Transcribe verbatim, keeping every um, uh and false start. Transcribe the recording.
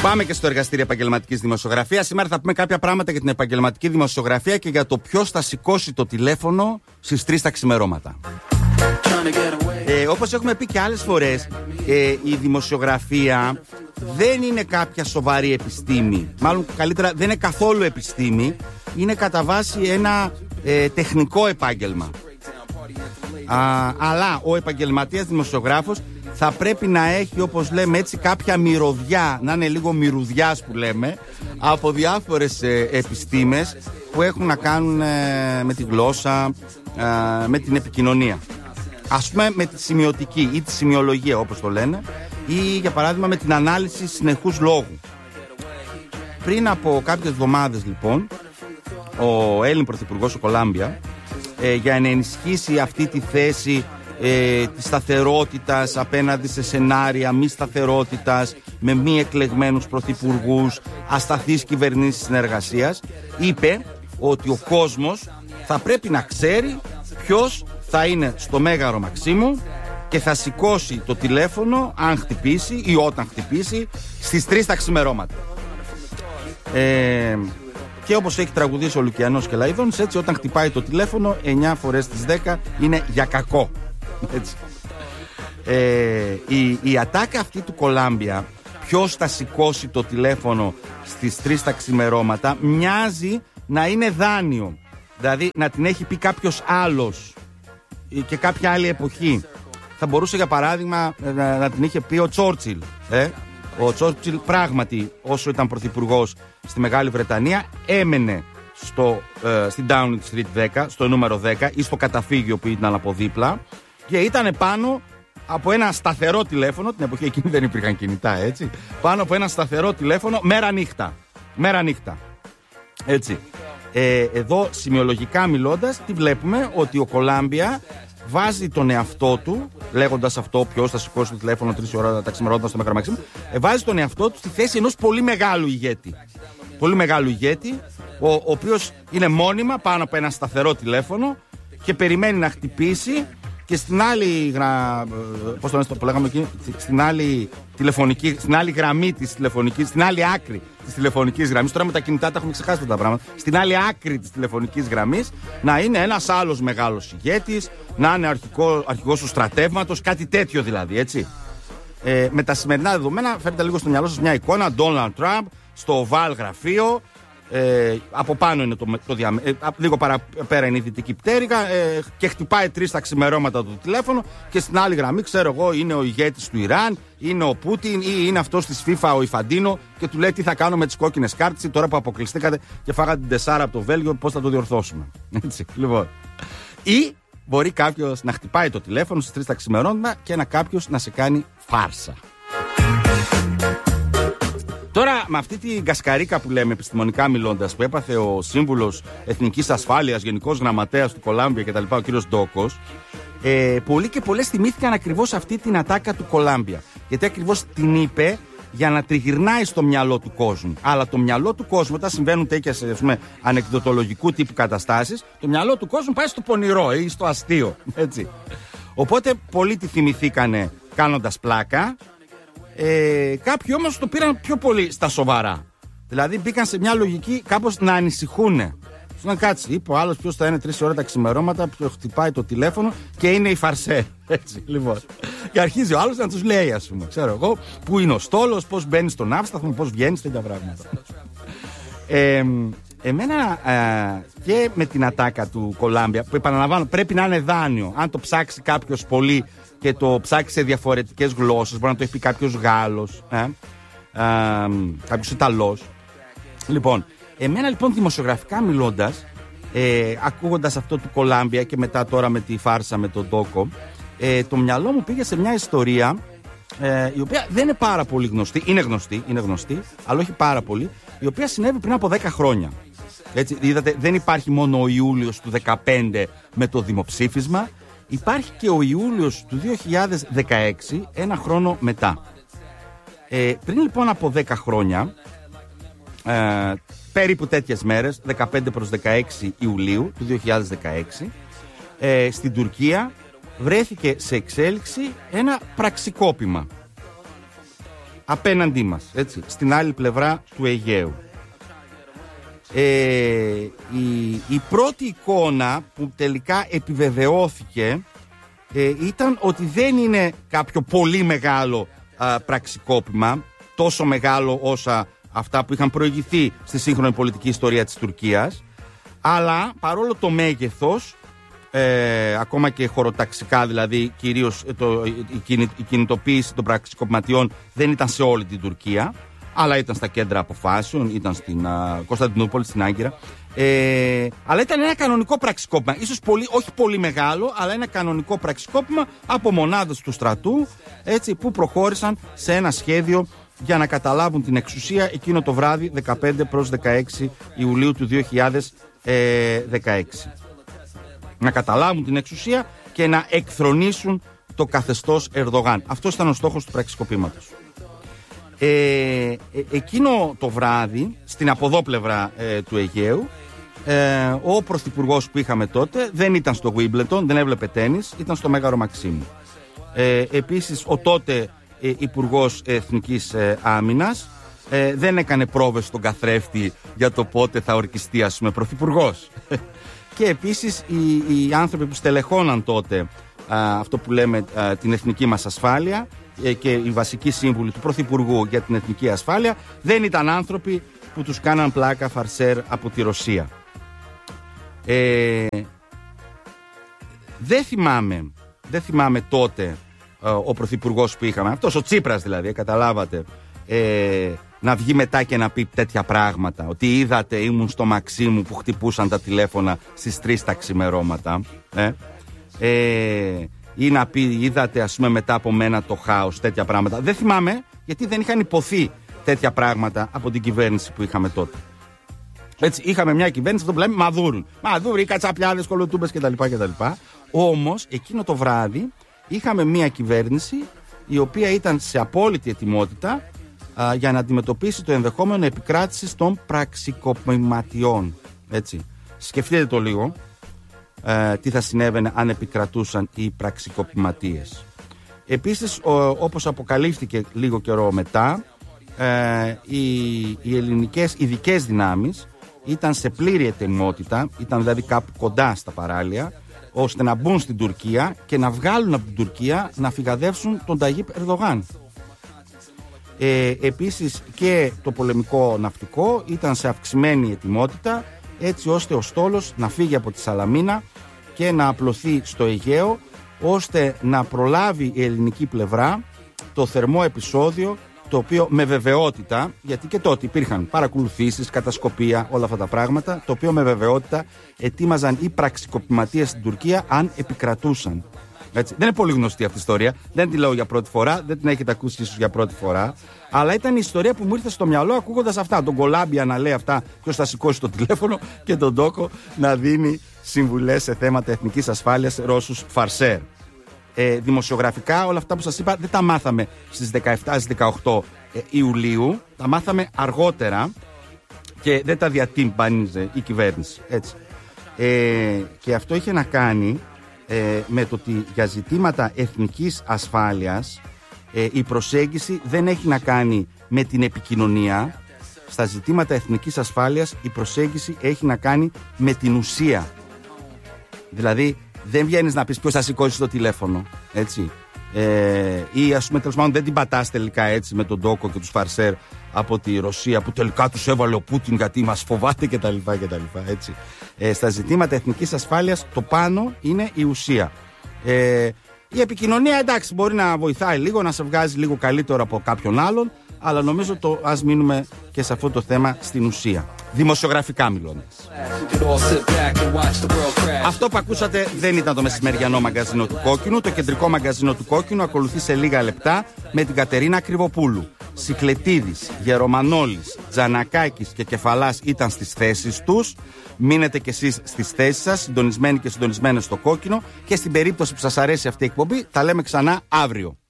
Πάμε και στο εργαστήριο επαγγελματικής δημοσιογραφίας. Σήμερα θα πούμε κάποια πράγματα για την επαγγελματική δημοσιογραφία και για το ποιος θα σηκώσει το τηλέφωνο στις τρεις τα ξημερώματα. Ε, όπως έχουμε πει και άλλες φορές, ε, η δημοσιογραφία δεν είναι κάποια σοβαρή επιστήμη. Μάλλον καλύτερα δεν είναι καθόλου επιστήμη. Είναι κατά βάση ένα ε, τεχνικό επάγγελμα. Α, αλλά ο επαγγελματίας δημοσιογράφος θα πρέπει να έχει, όπως λέμε έτσι, κάποια μυρωδιά, να είναι λίγο μυρουδιάς που λέμε, από διάφορες ε, επιστήμες που έχουν να κάνουν ε, με τη γλώσσα, ε, με την επικοινωνία. Ας πούμε με τη σημειωτική ή τη σημειολογία, όπως το λένε, ή για παράδειγμα με την ανάλυση συνεχούς λόγου. Πριν από κάποιες εβδομάδες λοιπόν, ο Έλλην Πρωθυπουργός ο Κολάμπια, ε, για να ενισχύσει αυτή τη θέση ε, της σταθερότητας απέναντι σε σενάρια μη σταθερότητας, με μη εκλεγμένους πρωθυπουργούς, ασταθείς κυβερνήσεις συνεργασίας, είπε ότι ο κόσμος θα πρέπει να ξέρει ποιος θα είναι στο Μέγαρο Μαξίμου και θα σηκώσει το τηλέφωνο αν χτυπήσει ή όταν χτυπήσει στις τρεις τα ξημερώματα. Ε, και όπως έχει τραγουδήσει ο Λουκιανός και Λαϊδόνης, έτσι όταν χτυπάει το τηλέφωνο εννιά φορές στις δέκα είναι για κακό. Έτσι. Ε, η, η ατάκα αυτή του Κολάμπια, ποιος θα σηκώσει το τηλέφωνο στις τρεις τα ξημερώματα, μοιάζει να είναι δάνειο. Δηλαδή να την έχει πει κάποιος άλλος και κάποια άλλη εποχή. Θα μπορούσε για παράδειγμα να, να την είχε πει ο Τσόρτσιλ. Ε? Ο Τσόρτσιλ πράγματι όσο ήταν πρωθυπουργός στη Μεγάλη Βρετανία έμενε στο, ε, στην Downing Street δέκα, στο νούμερο δέκα ή στο καταφύγιο που ήταν από δίπλα και ήταν πάνω από ένα σταθερό τηλέφωνο, την εποχή εκείνη δεν υπήρχαν κινητά, έτσι, πάνω από ένα σταθερό τηλέφωνο μέρα νύχτα. Μέρα νύχτα. Έτσι. Ε, εδώ σημειολογικά μιλώντας, τι βλέπουμε, ότι ο Κολάμπια βάζει τον εαυτό του, λέγοντας αυτό, ποιος θα σηκώσει το τηλέφωνο τρεις ώρα τα ξημερώματα στο Μέγαρο Μαξίμου, ε, βάζει τον εαυτό του στη θέση ενός πολύ μεγάλου ηγέτη. Πολύ μεγάλου ηγέτη, ο, ο οποίος είναι μόνιμα πάνω από ένα σταθερό τηλέφωνο και περιμένει να χτυπήσει και στην άλλη, γρα... πώς το, το λέγαμε εκεί, στην άλλη τηλεφωνική, στην άλλη γραμμή της τηλεφωνικής, στην άλλη άκρη της τηλεφωνικής γραμμής, τώρα με τα κινητά τα έχουμε ξεχάσει αυτά τα πράγματα, στην άλλη άκρη της τηλεφωνικής γραμμής να είναι ένας άλλος μεγάλος ηγέτης, να είναι αρχικό, αρχηγός του στρατεύματος, κάτι τέτοιο δηλαδή, έτσι. Ε, με τα σημερινά δεδομένα φέρετε λίγο στο μυαλό σας μια εικόνα, Donald Trump στο Oval γραφείο, ε, από πάνω είναι το, το δια, ε, λίγο παραπέρα είναι η δυτική πτέρυγα, ε, και χτυπάει τρεις τα ξημερώματα το τηλέφωνο και στην άλλη γραμμή, ξέρω εγώ, είναι ο ηγέτης του Ιράν, είναι ο Πούτιν ή είναι αυτός της FIFA ο Ιφαντίνο και του λέει τι θα κάνω με τις κόκκινες κάρτες τώρα που αποκλειστήκατε και φάγατε την τεσσάρα από το Βέλγιο, πώς θα το διορθώσουμε. Έτσι, λοιπόν. Ή μπορεί κάποιος να χτυπάει το τηλέφωνο στις τρεις τα ξημερώματα και να κάποιος να σε κάνει φάρσα. Τώρα, με αυτή την κασκαρίκα που λέμε επιστημονικά μιλώντας, που έπαθε ο σύμβουλος Εθνικής Ασφάλειας, Γενικός Γραμματέας του Κολάμπια κτλ., ο κύριος Ντόκος, ε, πολλοί και πολλές θυμήθηκαν ακριβώς αυτή την ατάκα του Κολάμπια. Γιατί ακριβώς την είπε για να τριγυρνάει στο μυαλό του κόσμου. Αλλά το μυαλό του κόσμου, όταν συμβαίνουν τέτοιες, ας πούμε, ανεκδοτολογικού τύπου καταστάσεις, το μυαλό του κόσμου πάει στο πονηρό ή στο αστείο. Έτσι. Οπότε πολλοί τη θυμηθήκανε κάνοντας πλάκα. Ε, κάποιοι όμως το πήραν πιο πολύ στα σοβαρά. Δηλαδή μπήκαν σε μια λογική κάπως να ανησυχούνε. Να κάτσει, είπε ο άλλος ποιος θα είναι τρεις ώρα τα ξημερώματα, ποιο χτυπάει το τηλέφωνο και είναι η Φαρσέ. Έτσι, λοιπόν. Και αρχίζει ο άλλος να τους λέει, ας πούμε, ξέρω εγώ, πού είναι ο στόλος, πώς μπαίνει στον αύσταθμο, πώς βγαίνει, τέτοια πράγματα. Ε, εμένα ε, και με την ατάκα του Κολάμπια, που επαναλαμβάνω πρέπει να είναι δάνειο. Αν το ψάξει κάποιος πολύ και το ψάξει σε διαφορετικές γλώσσες, μπορεί να το έχει πει κάποιος Γάλλος, ε, ε, κάποιος Ιταλός. Λοιπόν, εμένα λοιπόν δημοσιογραφικά μιλώντας, ε, ακούγοντας αυτό του Κολάμπια και μετά τώρα με τη φάρσα με τον Ντόκο, ε, το μυαλό μου πήγε σε μια ιστορία ε, η οποία δεν είναι πάρα πολύ γνωστή, είναι γνωστή, είναι γνωστή, αλλά όχι πάρα πολύ, η οποία συνέβη πριν από δέκα χρόνια. Έτσι, είδατε, δεν υπάρχει μόνο ο Ιούλιος του δεκαπέντε με το δημοψήφισμα, υπάρχει και ο Ιούλιος του δύο χιλιάδες δεκαέξι, ένα χρόνο μετά. Ε, πριν λοιπόν από δέκα χρόνια, ε, περίπου τέτοιες μέρες, δεκαπέντε προς δεκαέξι Ιουλίου του δύο χιλιάδες δεκαέξι, ε, στην Τουρκία βρέθηκε σε εξέλιξη ένα πραξικόπημα. απέναντί μας, έτσι, στην άλλη πλευρά του Αιγαίου. Ε, η, η πρώτη εικόνα που τελικά επιβεβαιώθηκε ε, ήταν ότι δεν είναι κάποιο πολύ μεγάλο α, πραξικόπημα, τόσο μεγάλο όσα αυτά που είχαν προηγηθεί στη σύγχρονη πολιτική ιστορία της Τουρκίας, αλλά παρόλο το μέγεθος, ε, ακόμα και χωροταξικά, δηλαδή κυρίως το, η, κινη, η κινητοποίηση των πραξικοπηματιών δεν ήταν σε όλη την Τουρκία, αλλά ήταν στα κέντρα αποφάσεων, ήταν στην α, Κωνσταντινούπολη, στην Άγκυρα. Ε, αλλά ήταν ένα κανονικό πραξικόπημα. Ίσως πολύ, όχι πολύ μεγάλο, αλλά ένα κανονικό πραξικόπημα από μονάδες του στρατού, έτσι, που προχώρησαν σε ένα σχέδιο για να καταλάβουν την εξουσία εκείνο το βράδυ δεκαπέντε προς δεκαέξι Ιουλίου του δύο χιλιάδες δεκαέξι. Να καταλάβουν την εξουσία και να εκθρονήσουν το καθεστώς Ερδογάν. Αυτός ήταν ο στόχος του πραξικοπήματος. Ε, ε, εκείνο το βράδυ, στην αποδόπλευρα ε, του Αιγαίου, ε, ο πρωθυπουργός που είχαμε τότε δεν ήταν στο Wimbledon, δεν έβλεπε τένις, ήταν στο Μέγαρο Μαξίμου. Ε, επίσης, ο τότε ε, Υπουργός Εθνικής ε, Άμυνας ε, δεν έκανε πρόβες στον καθρέφτη για το πότε θα ορκιστεί, ας πούμε, πρωθυπουργός. Και επίσης οι, οι άνθρωποι που στελεχώναν τότε α, αυτό που λέμε α, την εθνική μας ασφάλεια ε, και οι βασικοί σύμβουλοι του Πρωθυπουργού για την εθνική ασφάλεια δεν ήταν άνθρωποι που τους κάναν πλάκα φαρσέρ από τη Ρωσία. Ε, δεν θυμάμαι δεν θυμάμαι τότε α, ο Πρωθυπουργός που είχαμε, αυτός ο Τσίπρας δηλαδή, καταλάβατε, ε, να βγει μετά και να πει τέτοια πράγματα. Ότι είδατε, ήμουν στο Μαξίμου που χτυπούσαν τα τηλέφωνα στις τρεις τα ξημερώματα. Ε, ε, ή να πει, είδατε, ας πούμε, μετά από μένα το χάος, τέτοια πράγματα. Δεν θυμάμαι, γιατί δεν είχαν υποθεί τέτοια πράγματα από την κυβέρνηση που είχαμε τότε. Έτσι, είχαμε μια κυβέρνηση, αυτό που λέμε Μαδούρου. Μαδούροι, κατσαπιάδες, κολοτούμπες κτλ. κτλ. Όμως, εκείνο το βράδυ είχαμε μια κυβέρνηση η οποία ήταν σε απόλυτη ετοιμότητα α, για να αντιμετωπίσει το ενδεχόμενο επικράτησης των πραξικοπηματιών. Έτσι. Σκεφτείτε το λίγο, ε, τι θα συνέβαινε αν επικρατούσαν οι πραξικοπηματίες. Επίσης, ο, όπως αποκαλύφθηκε λίγο καιρό μετά, ε, οι, οι ελληνικές ειδικές δυνάμεις ήταν σε πλήρη ετοιμότητα, ήταν δηλαδή κάπου κοντά στα παράλια, ώστε να μπουν στην Τουρκία και να βγάλουν από την Τουρκία να φυγαδεύσουν τον Ταγίπ Ερδογάν. Ε, επίσης και το πολεμικό ναυτικό ήταν σε αυξημένη ετοιμότητα, έτσι ώστε ο στόλος να φύγει από τη Σαλαμίνα και να απλωθεί στο Αιγαίο, ώστε να προλάβει η ελληνική πλευρά το θερμό επεισόδιο, το οποίο με βεβαιότητα, γιατί και τότε υπήρχαν παρακολουθήσεις, κατασκοπία, όλα αυτά τα πράγματα, το οποίο με βεβαιότητα ετοίμαζαν οι πραξικοπηματίες στην Τουρκία αν επικρατούσαν. Έτσι. Δεν είναι πολύ γνωστή αυτή η ιστορία, δεν τη λέω για πρώτη φορά, δεν την έχετε ακούσει ίσως για πρώτη φορά, αλλά ήταν η ιστορία που μου ήρθε στο μυαλό ακούγοντας αυτά. Τον Κολάμπια να λέει αυτά, ποιος θα σηκώσει το τηλέφωνο, και τον Τόκο να δίνει συμβουλές σε θέματα εθνικής ασφάλειας Ρώσους φαρσέρ. Ε, δημοσιογραφικά όλα αυτά που σας είπα δεν τα μάθαμε στις δεκαεπτά δεκαοκτώ ε, Ιουλίου, τα μάθαμε αργότερα και δεν τα διατύμπανιζε η κυβέρνηση. Έτσι. Ε, και αυτό είχε να κάνει ε, με το ότι για ζητήματα εθνικής ασφάλειας ε, η προσέγγιση δεν έχει να κάνει με την επικοινωνία. Στα ζητήματα εθνικής ασφάλειας η προσέγγιση έχει να κάνει με την ουσία. Δηλαδή δεν βγαίνεις να πεις ποιος θα σηκώσει το τηλέφωνο, έτσι. Ε, ή ας πούμε τέλος πάντων δεν την πατάς τελικά έτσι με τον Τόκο και τους φαρσέρ από τη Ρωσία που τελικά τους έβαλε ο Πούτιν γιατί μας φοβάται κτλ. Έτσι. Ε, στα ζητήματα εθνικής ασφάλειας το πάνω είναι η ουσία. Ε, η επικοινωνία εντάξει μπορεί να βοηθάει λίγο, να σε βγάζει λίγο καλύτερο από κάποιον άλλον, αλλά νομίζω το ας μείνουμε και σε αυτό το θέμα στην ουσία. Δημοσιογραφικά μιλώντας. Αυτό που ακούσατε δεν ήταν το μεσημεριανό μαγκαζίνο του Κόκκινου. Το κεντρικό μαγκαζίνο του Κόκκινου ακολουθεί σε λίγα λεπτά με την Κατερίνα Κρυβοπούλου. Σικλετίδης, Γερομανόλης, Τζανακάκης και Κεφαλάς ήταν στις θέσεις τους. Μείνετε κι εσείς στις θέσεις σας, συντονισμένοι και συντονισμένες στο Κόκκινο. Και στην περίπτωση που σας αρέσει αυτή η εκπομπή, τα λέμε ξανά αύριο.